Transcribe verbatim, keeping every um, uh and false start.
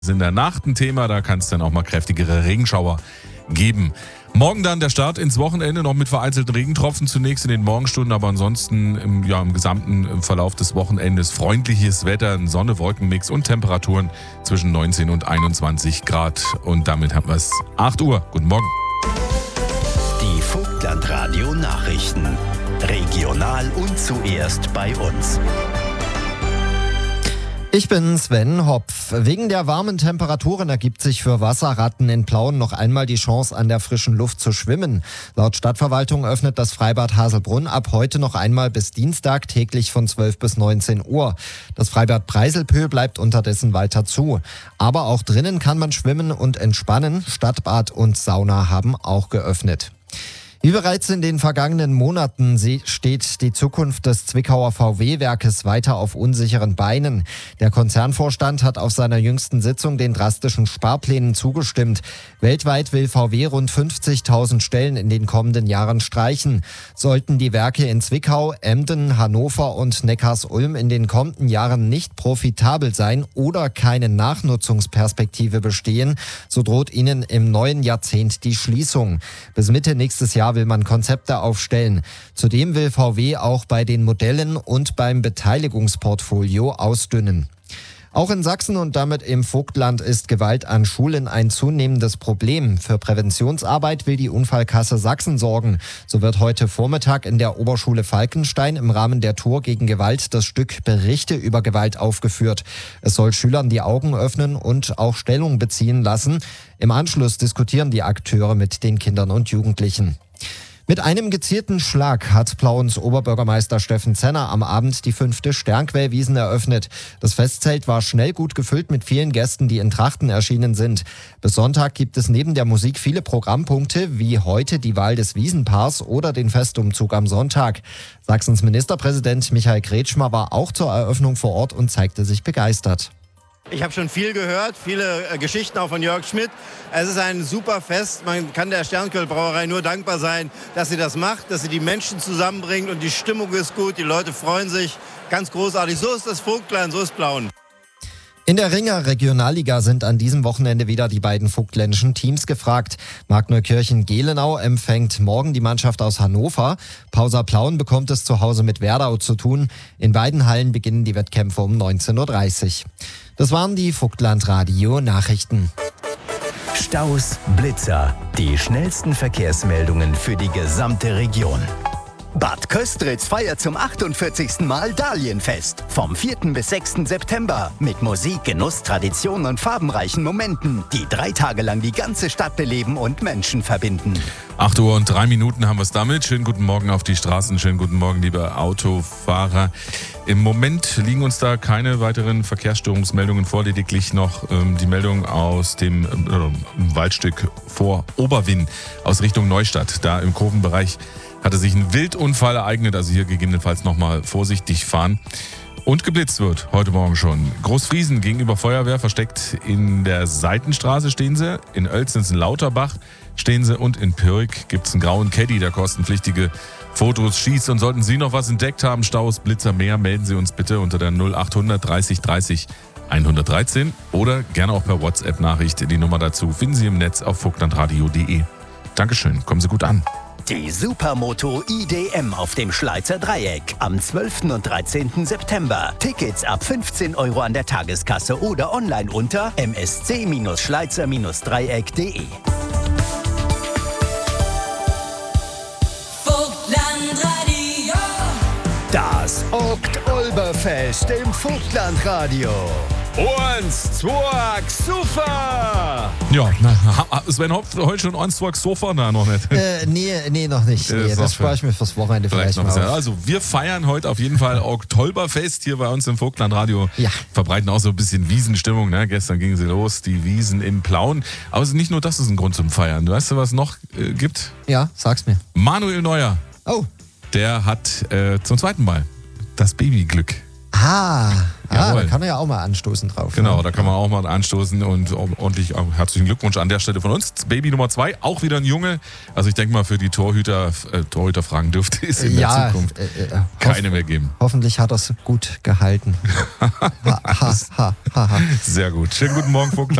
In der Nacht ein Thema, da kann es dann auch mal kräftigere Regenschauer geben. Morgen dann der Start ins Wochenende, noch mit vereinzelten Regentropfen zunächst in den Morgenstunden, aber ansonsten im, ja, im gesamten Verlauf des Wochenendes freundliches Wetter, ein Sonne-Wolken-Mix und Temperaturen zwischen neunzehn und einundzwanzig Grad. Und damit haben wir es acht Uhr. Guten Morgen. Die Vogtland-Radio Nachrichten. Regional und zuerst bei uns. Ich bin Sven Hopf. Wegen der warmen Temperaturen ergibt sich für Wasserratten in Plauen noch einmal die Chance, an der frischen Luft zu schwimmen. Laut Stadtverwaltung öffnet das Freibad Haselbrunn ab heute noch einmal bis Dienstag täglich von zwölf bis neunzehn Uhr. Das Freibad Preiselpö bleibt unterdessen weiter zu. Aber auch drinnen kann man schwimmen und entspannen. Stadtbad und Sauna haben auch geöffnet. Wie bereits in den vergangenen Monaten steht die Zukunft des Zwickauer V W-Werkes weiter auf unsicheren Beinen. Der Konzernvorstand hat auf seiner jüngsten Sitzung den drastischen Sparplänen zugestimmt. Weltweit will V W rund fünfzigtausend Stellen in den kommenden Jahren streichen. Sollten die Werke in Zwickau, Emden, Hannover und Neckarsulm in den kommenden Jahren nicht profitabel sein oder keine Nachnutzungsperspektive bestehen, so droht ihnen im neuen Jahrzehnt die Schließung. Bis Mitte nächstes Jahr will man Konzepte aufstellen. Zudem will V W auch bei den Modellen und beim Beteiligungsportfolio ausdünnen. Auch in Sachsen und damit im Vogtland ist Gewalt an Schulen ein zunehmendes Problem. Für Präventionsarbeit will die Unfallkasse Sachsen sorgen. So wird heute Vormittag in der Oberschule Falkenstein im Rahmen der Tour gegen Gewalt das Stück Berichte über Gewalt aufgeführt. Es soll Schülern die Augen öffnen und auch Stellung beziehen lassen. Im Anschluss diskutieren die Akteure mit den Kindern und Jugendlichen. Mit einem gezielten Schlag hat Plauens Oberbürgermeister Steffen Zenner am Abend die fünfte Sternquellwiesen eröffnet. Das Festzelt war schnell gut gefüllt mit vielen Gästen, die in Trachten erschienen sind. Bis Sonntag gibt es neben der Musik viele Programmpunkte, wie heute die Wahl des Wiesenpaars oder den Festumzug am Sonntag. Sachsens Ministerpräsident Michael Kretschmer war auch zur Eröffnung vor Ort und zeigte sich begeistert. Ich habe schon viel gehört, viele äh, Geschichten auch von Jörg Schmidt. Es ist ein super Fest. Man kann der Sternquell-Brauerei nur dankbar sein, dass sie das macht, dass sie die Menschen zusammenbringt und die Stimmung ist gut, die Leute freuen sich. Ganz großartig. So ist das Vogtland, so ist Plauen. In der Ringer Regionalliga sind an diesem Wochenende wieder die beiden vogtländischen Teams gefragt. Markneukirchen-Gelenau empfängt morgen die Mannschaft aus Hannover. Pausa Plauen bekommt es zu Hause mit Werdau zu tun. In beiden Hallen beginnen die Wettkämpfe um neunzehn Uhr dreißig. Das waren die Vogtland-Radio-Nachrichten. Staus, Blitzer, die schnellsten Verkehrsmeldungen für die gesamte Region. Bad Köstritz feiert zum achtundvierzigsten Mal Dahlienfest. Vom vierten bis sechsten September. Mit Musik, Genuss, Tradition und farbenreichen Momenten, die drei Tage lang die ganze Stadt beleben und Menschen verbinden. acht Uhr und drei Minuten haben wir es damit. Schönen guten Morgen auf die Straßen. Schönen guten Morgen, liebe Autofahrer. Im Moment liegen uns da keine weiteren Verkehrsstörungsmeldungen vor. Lediglich noch ähm, die Meldung aus dem äh, Waldstück vor Oberwinn aus Richtung Neustadt. Da im Kurvenbereich hatte sich ein Wildunfall ereignet, also hier gegebenenfalls nochmal vorsichtig fahren. Und geblitzt wird heute Morgen schon. Großfriesen gegenüber Feuerwehr, versteckt in der Seitenstraße stehen sie, in Oelzens-Lauterbach stehen sie und in Pirk gibt es einen grauen Caddy, der kostenpflichtige Fotos schießt. Und sollten Sie noch was entdeckt haben, Staus, Blitzer, mehr, melden Sie uns bitte unter der null achthundert dreißig dreißig hundertdreizehn oder gerne auch per WhatsApp-Nachricht. Die Nummer dazu finden Sie im Netz auf vogtlandradio punkt de. Dankeschön, kommen Sie gut an. Die Supermoto I D M auf dem Schleizer Dreieck am zwölften und dreizehnten September. Tickets ab fünfzehn Euro an der Tageskasse oder online unter m s c schleizer dreieck punkt de. Vogtlandradio. Das Oktoberfest im Vogtlandradio. Eins, zwei, super! Ja, na, Sven Hopf, heute schon eins, zwei, Sofa? Na, noch nicht. Äh, nee, nee, noch nicht. Nee, das das spare ich mir fürs Wochenende vielleicht, vielleicht mal auf. Also wir feiern heute auf jeden Fall Oktoberfest hier bei uns im Vogtlandradio. Ja. Verbreiten auch so ein bisschen Wiesenstimmung. Ne? Gestern gingen sie los, die Wiesen in Plauen. Aber nicht nur das ist ein Grund zum Feiern. Weißt du, was es noch äh, gibt? Ja, sag's mir. Manuel Neuer. Oh. Der hat äh, zum zweiten Mal das Babyglück Ah, ah Jawohl. da kann er ja auch mal anstoßen drauf. Genau, ne? da kann man auch mal anstoßen und ordentlich herzlichen Glückwunsch an der Stelle von uns. Baby Nummer zwei, auch wieder ein Junge. Also ich denke mal, für die Torhüter, äh, Torhüterfragen dürfte es in ja, der Zukunft äh, äh, keine hoff- mehr geben. Hoffentlich hat er es gut gehalten. ha, ha, ha, ha, ha. Sehr gut. Schönen guten Morgen, Vogel.